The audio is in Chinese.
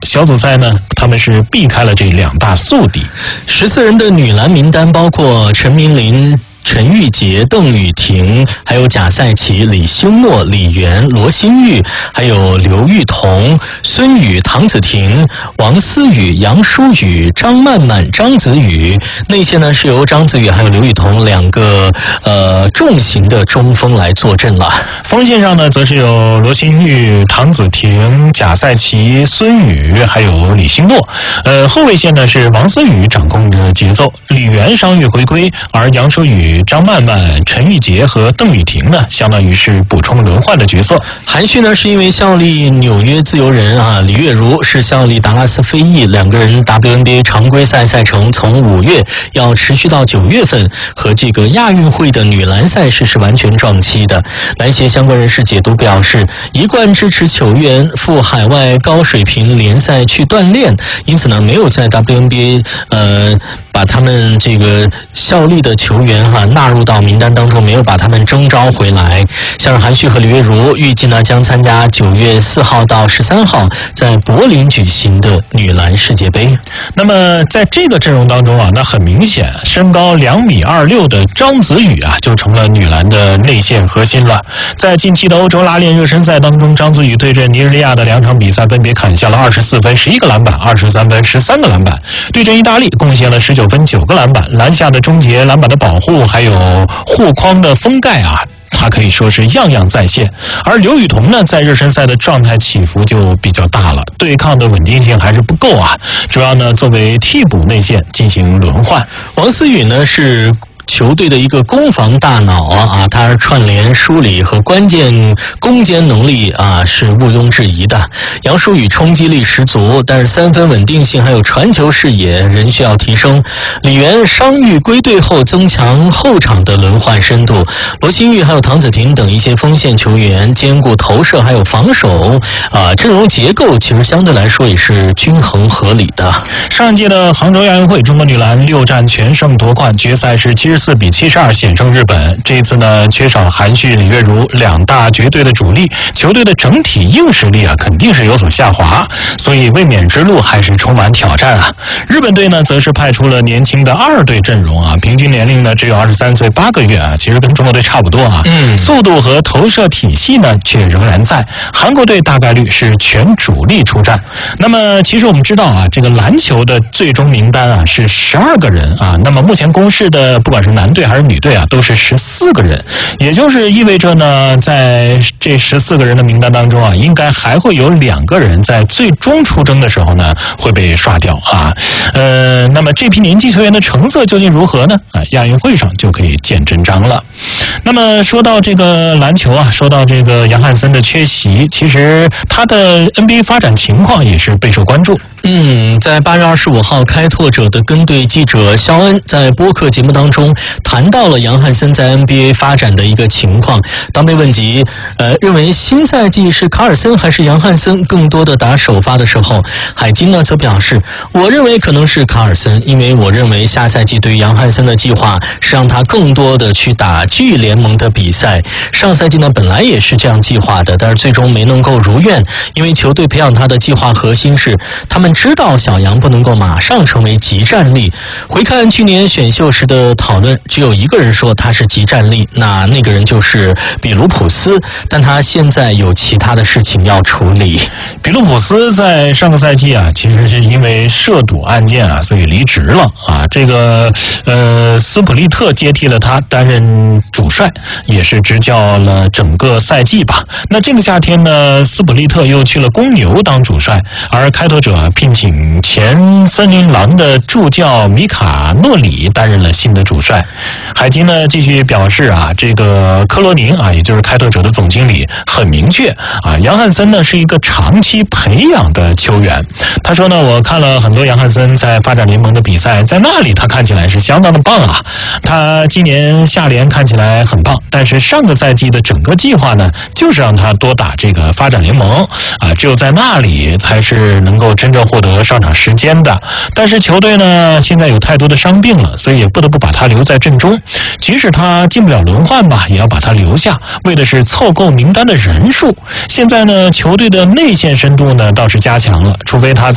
小组赛呢，他们是避开了这2大宿敌。 14人的女篮名单包括陈明琳、陈玉洁、邓雨婷，还有贾赛琪、李星诺、李媛、罗新玉，还有刘玉彤、孙宇、唐子婷、王思雨、杨舒雨、张曼曼、张子宇。内线呢是由张子宇还有刘玉彤2个重型的中锋来坐镇了。 锋线上呢，则是有罗新玉、唐子婷、贾赛琪、孙宇，还有李星诺。后卫线呢是王思雨掌控着节奏，李媛伤愈回归，而杨舒雨、张曼曼、陈玉洁和邓雨婷呢，相当于是补充轮换的角色。 韩旭呢是因为效力纽约自由人啊，李月如是效力达拉斯飞翼，2个人 WNBA 常规赛赛程从5月要持续到9月份，和这个亚运会的女篮赛事是完全撞期的。篮协相关人士解读表示，一贯支持球员赴海外高水平联赛去锻炼，因此呢没有在 WNBA 把他们这个效力的球员纳入到名单当中，没有把他们征召回来。像是韩旭和李月如预计呢将参加9月4号到13号在柏林举行的女篮世界杯。 那么在这个阵容当中啊，那很明显，身高2.26米的张子宇啊，就成了女篮的内线核心了。在近期的欧洲拉练热身赛当中，张子宇对阵尼日利亚的2场比赛分别砍下了24分、11个篮板、23分、13个篮板；对阵意大利贡献了19分、9个篮板，篮下的终结、篮板的保护，还有护框的封盖啊，他可以说是样样在线。而刘雨彤呢，在热身赛的状态起伏就比较大了，对抗的稳定性还是不够啊，主要呢作为替补内线进行轮换。 王思雨呢是球队的一个攻防大脑啊，他串联梳理和关键攻坚能力啊是毋庸置疑的。杨舒雨冲击力十足，但是3分稳定性还有传球视野仍需要提升。李媛伤愈归队后增强后场的轮换深度，罗新玉还有唐子婷等一些锋线球员兼顾投射还有防守阵容结构其实相对来说也是均衡合理的。 上一届的杭州亚运会，中国女篮6战全胜夺冠，决赛是74比72险胜日本。这一次呢，缺少韩旭、李月如2大绝对的主力，球队的整体硬实力啊肯定是有所下滑，所以卫冕之路还是充满挑战啊。日本队呢，则是派出了年轻的2队阵容啊，平均年龄呢只有23岁8个月啊，其实跟中国队差不多啊。速度和投射体系呢却仍然在。韩国队大概率是全主力出战。那么其实我们知道啊，这个篮球的最终名单啊是12个人啊，那么目前公示的不管是男队还是女队啊，都是14个人，也就是意味着呢，在这14个人的名单当中啊，应该还会有2个人在最终出征的时候呢会被刷掉啊。那么这批年轻球员的成色究竟如何呢？亚运会上就可以见真章了。那么说到这个篮球啊，说到这个杨汉森的缺席，其实他的 NBA 发展情况也是备受关注。 在8月25号，开拓者的跟队记者肖恩在播客节目当中谈到了杨汉森在 NBA 发展的一个情况。当被问及认为新赛季是卡尔森还是杨汉森更多的打首发的时候，海金呢则表示，我认为可能是卡尔森，因为我认为下赛季对于杨汉森的计划是让他更多的去打G联盟的比赛。上赛季呢本来也是这样计划的，但是最终没能够如愿，因为球队培养他的计划核心是他们知道小杨不能够马上成为即战力。回看去年选秀时的讨论，只有一个人说他是即战力，那个人就是比卢普斯，但他现在有其他的事情要处理。 比卢普斯在上个赛季啊，其实是因为涉赌案件啊，所以离职了啊。这个斯普利特接替了他担任主帅，也是执教了整个赛季吧。那这个夏天呢，斯普利特又去了公牛当主帅，而开拓者聘请前森林狼的助教米卡诺里担任了新的主帅。海金呢继续表示啊，这个科罗宁啊，也就是开拓者的总经理很明确啊，杨汉森呢是一个长期培养的球员。他说呢，我看了很多杨汉森在发展联盟的比赛，在那里他看起来是相当的棒啊。他今年夏联看起来很棒，但是上个赛季的整个计划呢，就是让他多打这个发展联盟啊，只有在那里才是能够真正获得上场时间的。但是球队呢现在有太多的伤病了，所以也不得不把他留在阵中，即使他进不了轮换吧，也要把他留下，为的是凑够名单的人数。现在呢，球队的内线深度呢倒是加强了，除非他